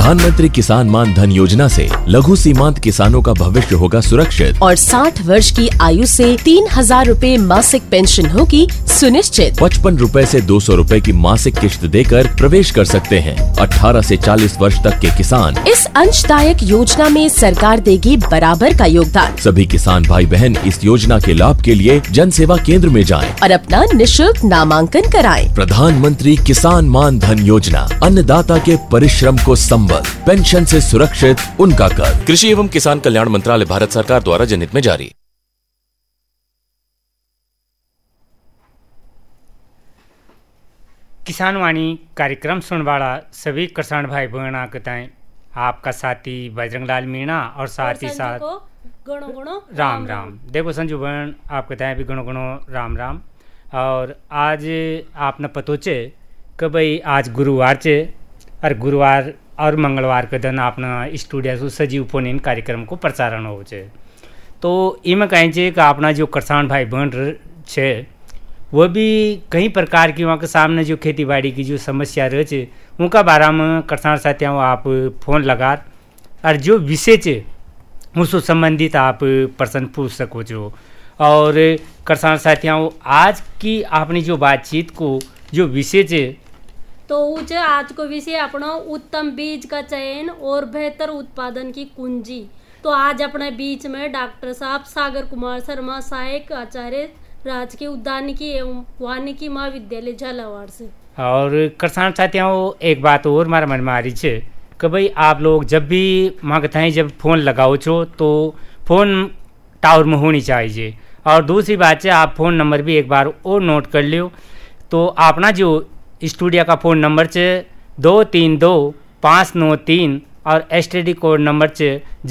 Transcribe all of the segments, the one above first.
प्रधानमंत्री किसान मान धन योजना से लघु सीमांत किसानों का भविष्य होगा सुरक्षित और 60 वर्ष की आयु से 3,000 रूपए मासिक पेंशन होगी सुनिश्चित। 55 रूपए से 200 रूपए की मासिक किश्त देकर प्रवेश कर सकते हैं। 18 से 40 वर्ष तक के किसान इस अंशदायक योजना में सरकार देगी बराबर का योगदान। सभी किसान भाई बहन इस योजना के लाभ के लिए जन सेवा केंद्र में जाएं और अपना निशुल्क नामांकन कराएं। प्रधानमंत्री किसान मान धन योजना, अन्नदाता के परिश्रम को संबल, पेंशन से सुरक्षित उनका कर। कृषि एवं किसान कल्याण मंत्रालय, भारत सरकार द्वारा जनहित में जारी। किसान वाणी कार्यक्रम सुनने वाला सभी किसान भाई बहन कताएं आपका साथी बजरंगलाल मीणा और साथ ही साथ गणो गणो राम राम। देखो संजू बहन आप कहते हैं भी गणो गणो राम राम। और आज आपने पतो चे कि भाई आज गुरुवार चे और गुरुवार और मंगलवार के दिन अपना स्टूडियो से सजीव फोन इन कार्यक्रम को प्रसारण हो चे। तो इमें कहें चे कि अपना जो किसान भाई बहन छे वो भी कई प्रकार की वहाँ के सामने जो खेती बाड़ी की जो समस्या रहे चे उनका बारे में किसान साथियों आप फोन लगा और जो विषय चे उससे संबंधित आप प्रश्न पूछ सको जो। और किसान साथियों आज की आपने जो बातचीत को जो विषय चे तो ऊँचे आज को विषय अपना उत्तम बीज का चयन और बेहतर उत्पादन की कुंजी। तो आज अपने बीच में डॉक्टर साहब सागर कुमार शर्मा, सहायक आचार्य राजकीय उद्यानिकी एवं वानिकी महाविद्यालय झालावाड़ से। और किसान साथियों एक बात और हमारे मन में आ रही है कि भाई आप लोग जब भी मांगते हैं जब फ़ोन लगाओ छो तो फ़ोन टावर में होनी चाहिए। और दूसरी बात है आप फ़ोन नंबर भी एक बार और नोट कर लियो। तो अपना जो स्टूडियो का फ़ोन नंबर है 232593 और STD कोड नंबर है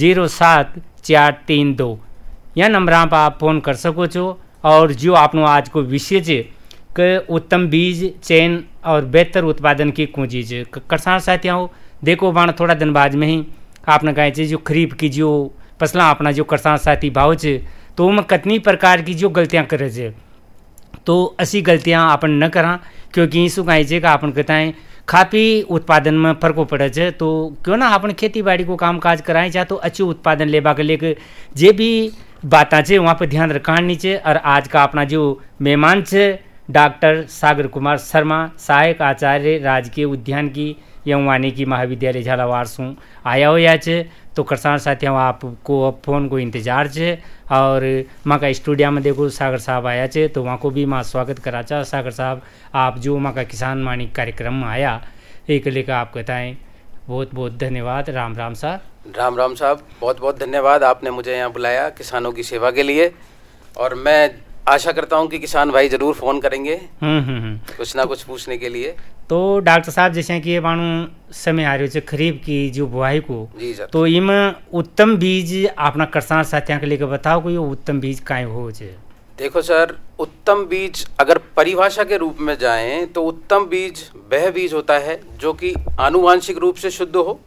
07432। यह नंबर पर आप फ़ोन कर सको छो। और जो आपनो आज को विषय है कि उत्तम बीज चयन और बेहतर उत्पादन की कुंजी है। किसान साथियों देखो बाण थोड़ा दिन बाद में ही आपने कहे जो खरीफ की जो फसला अपना जो किसान साथी भाव है तो उनमें कितनी प्रकार की जो गलतियाँ करे छे तो ऐसी गलतियाँ अपन न करा क्योंकि इसु कहे कि अपन कहते हैं काफ़ी उत्पादन में फर्क पड़े छे। तो क्यों ना अपन खेती बाड़ी को काम काज कराएं चाहे तो अच्छे उत्पादन लेबा के लिए जे भी बातें छे वहाँ पर ध्यान रखनी चाहिए। और आज का अपना जो मेहमान छे डॉक्टर सागर कुमार शर्मा, सहायक आचार्य राजकीय उद्यानिकी एवं वानिकी महाविद्यालय झालावाड़ से आया हुआ है। तो किसान साथियों आपको फ़ोन को इंतजार है। और माँ का स्टूडियो में देखो सागर साहब आया है तो वहाँ को भी माँ स्वागत करा चाह। सागर साहब आप जो माँ का किसान वाणी कार्यक्रम में आया एक लेकर आप बताएं बहुत बहुत धन्यवाद। राम राम साहब। राम राम साहब, बहुत बहुत धन्यवाद आपने मुझे यहाँ बुलाया किसानों की सेवा के लिए। और मैं आशा करता हूँ कि किसान भाई जरूर फ़ोन करेंगे कुछ ना कुछ पूछने के लिए। तो डॉक्टर साहब जैसे कि ये मानो समय आ रही है खरीफ की जो बुआई को जी सर, तो इनमें उत्तम बीज अपना किसान साथियों के लेकर बताओ कोई उत्तम बीज काहे हो जाए। देखो सर, उत्तम बीज अगर परिभाषा के रूप में जाएं तो उत्तम बीज वह बीज होता है जो कि आनुवांशिक रूप से शुद्ध हो,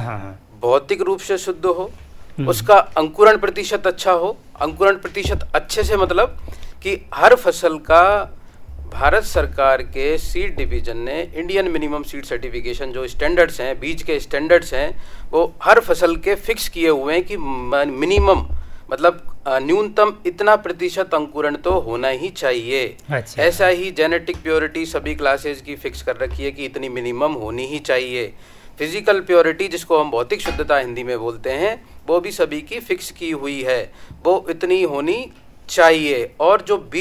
भौतिक रूप से शुद्ध हो, उसका अंकुरण प्रतिशत अच्छा हो। अंकुरण प्रतिशत अच्छे से मतलब कि हर फसल का भारत सरकार के सीड डिवीजन ने इंडियन मिनिमम सीड सर्टिफिकेशन जो स्टैंडर्ड्स हैं, बीज के स्टैंडर्ड्स हैं, वो हर फसल के फिक्स किए हुए हैं कि मिनिमम मतलब न्यूनतम इतना प्रतिशत अंकुरण तो होना ही चाहिए। अच्छा। ऐसा ही जेनेटिक प्योरिटी सभी क्लासेस की फिक्स कर रखी है कि इतनी मिनिमम होनी ही चाहिए। फिजिकल प्योरिटी जिसको हम भौतिक शुद्धता हिंदी में बोलते हैं वो भी सभी की फिक्स की हुई है, वो इतनी होनी चाहिए। और जो